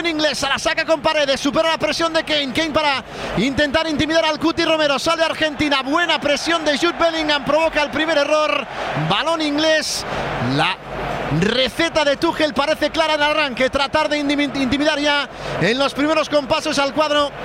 Balón inglesa, la saca con Paredes, supera la presión de Kane. Kane para intentar intimidar al Cuti Romero. Sale Argentina, buena presión de Jude Bellingham, provoca el primer error. Balón inglés. La receta de Tuchel parece clara en el arranque, tratar de intimidar ya en los primeros compases al cuadro